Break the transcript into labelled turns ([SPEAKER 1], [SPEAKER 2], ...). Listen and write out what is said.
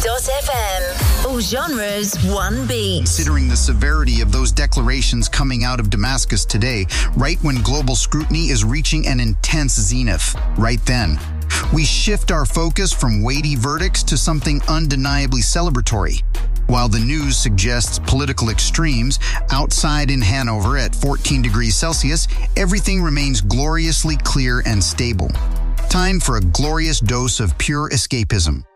[SPEAKER 1] Mix.fm. All genres, one beat.
[SPEAKER 2] Considering the severity of those declarations coming out of Damascus today, right when global scrutiny is reaching an intense zenith, right then, we shift our focus from weighty verdicts to something undeniably celebratory. While the news suggests political extremes, outside in Hanover at 14 degrees Celsius, everything remains gloriously clear and stable. Time for a glorious dose of pure escapism.